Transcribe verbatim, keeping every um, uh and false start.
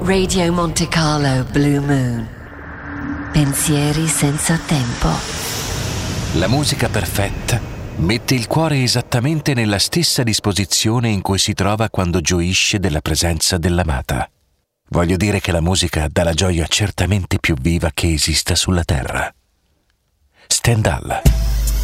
Radio Monte Carlo Blue Moon. Pensieri senza tempo. La musica perfetta mette il cuore esattamente nella stessa disposizione in cui si trova quando gioisce della presenza dell'amata. Voglio dire che la musica dà la gioia certamente più viva che esista sulla terra. Stendhal.